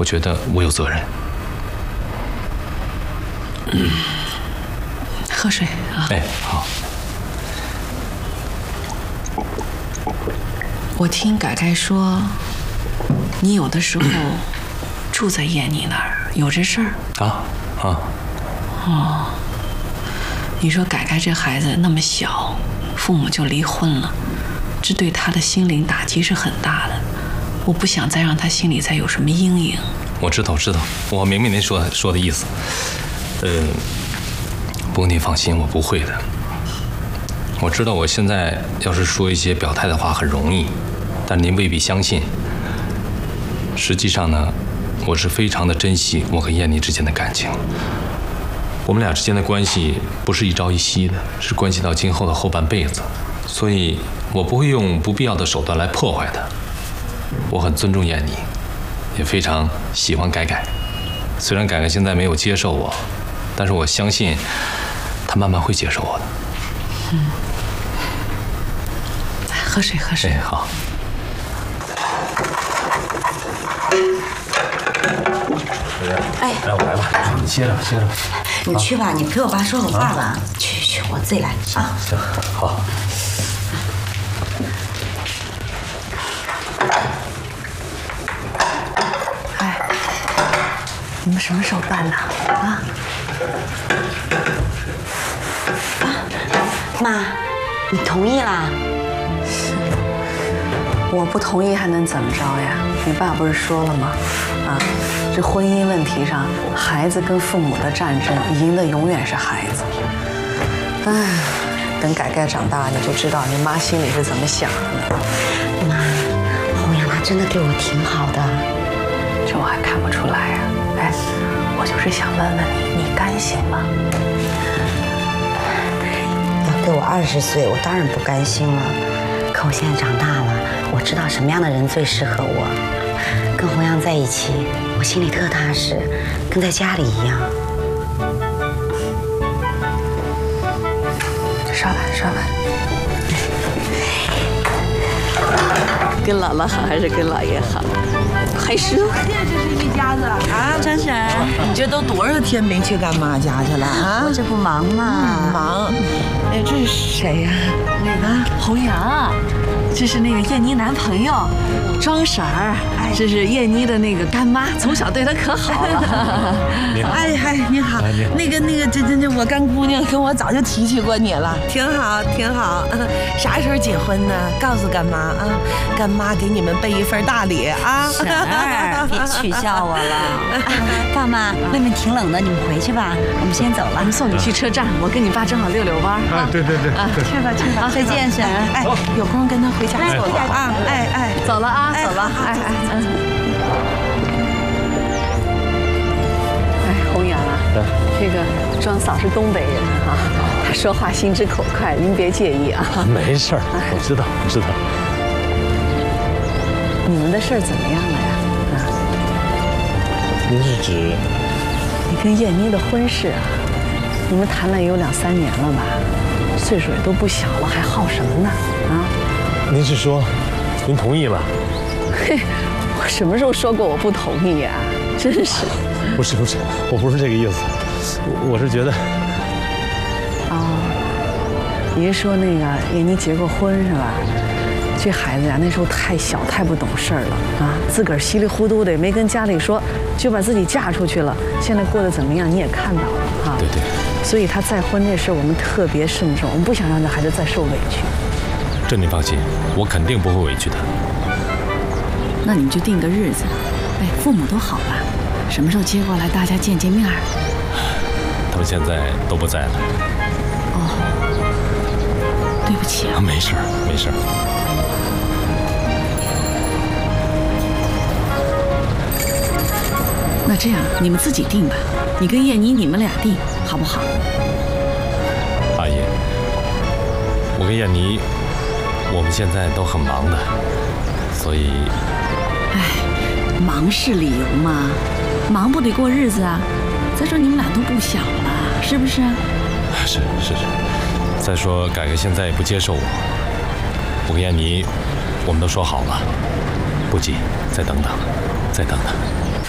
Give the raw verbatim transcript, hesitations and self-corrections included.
我觉得我有责任。 嗯，喝水啊。 哎，好。 我听改改说，你有的时候住在燕妮那儿，有这事儿啊啊。 哦，你说改改这孩子那么小，父母就离婚了，这对他的心灵打击是很大的。我不想再让他心里再有什么阴影。 我知道，我知道，我明白您说说的意思。呃，不过您放心，我不会的。我知道我现在要是说一些表态的话很容易，但您未必相信。实际上呢，我是非常的珍惜我和燕妮之间的感情。我们俩之间的关系不是一朝一夕的，是关系到今后的后半辈子，所以我不会用不必要的手段来破坏它。我很尊重燕妮，也非常喜欢改改。虽然改改现在没有接受我，但是我相信她慢慢会接受我的。 嗯，喝水，喝水。 哎，好。 哎， 来，我来吧，你歇着，歇着。 你去吧，你陪我爸说会话吧。去去，我自己来啊。 行，好。 哎，你们什么时候办的啊？ 啊，妈，你同意啦？ 我不同意还能怎么着呀？你爸不是说了吗？啊，这婚姻问题上，孩子跟父母的战争，赢的永远是孩子。哎，等改改长大，你就知道你妈心里是怎么想的了。 妈，弘扬他真的对我挺好的， 这我还看不出来呀。哎，我就是想问问你，你甘心吗？ 要给我二十岁，我当然不甘心了。可我现在长大了，我知道什么样的人最适合我。跟弘扬在一起，我心里特踏实，跟在家里一样。 刷碗，刷碗。跟姥姥好还是跟姥爷好？还是这是一家子啊， 张婶儿， 你这都多少天没去干妈家去了啊？ 我这不忙吗？ 忙。哎，这是谁呀？ 啊，弘扬，这是那个燕妮男朋友，庄婶儿，这是燕妮的那个干妈，从小对她可好了。 你好，哎嗨，你好，那个那个，这这这，我干姑娘跟我早就提起过你了，挺好挺好。啥时候结婚呢？告诉干妈啊，干妈给你们备一份大礼啊。 婶儿，别取笑我了。爸妈，外面挺冷的，你们回去吧，我们先走了。 我们送你去车站，我跟你爸正好溜溜弯。 啊，对对对， 啊，去吧去吧， 再见，婶儿。 哎，有空跟他回家坐坐啊。哎哎， 走了啊，走了。哎哎嗯。哎，弘扬啊，这个庄嫂是东北人啊，她说话心直口快，您别介意啊。 没事儿，我知道，我知道。 你们的事儿怎么样了呀？啊？ 您是指？ 你跟燕妮的婚事啊，你们谈了也有两三年了吧？岁数也都不小了，还好什么呢？啊？ 您是说，您同意了？ 嘿，我什么时候说过我不同意呀？真是。 不是不是，我不是这个意思，我我是觉得。 哦，你是说那个燕妮结过婚是吧？这孩子呀，那时候太小，太不懂事儿了啊，自个儿稀里糊涂的也没跟家里说，就把自己嫁出去了。现在过得怎么样，你也看到了哈。 对对。 所以他再婚这事，我们特别慎重，我们不想让这孩子再受委屈。 这您放心，我肯定不会委屈他。 那你们就定个日子，哎，父母都好吧？什么时候接过来，大家见见面？ 他们现在都不在了。 哦，对不起啊。 没事儿，没事儿。 那这样，你们自己定吧，你跟燕妮你们俩定，好不好？ 阿姨，我跟燕妮，我们现在都很忙的，所以…… 哎，忙是理由吗？忙不得过日子啊！再说你们俩都不小了，是不是？ 是是是。再说改革现在也不接受我，我跟燕妮，我们都说好了，不急，再等等，再等等。